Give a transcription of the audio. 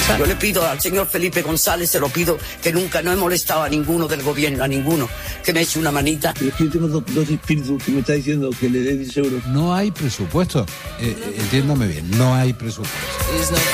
Yo le pido al señor Felipe González, se lo pido, que nunca no he molestado a ninguno del gobierno, a ninguno, que me eche una manita. Pero es que yo tengo dos espíritus que me está diciendo que le dé 10 euros. No hay presupuesto. Entiéndame bien, no hay presupuesto.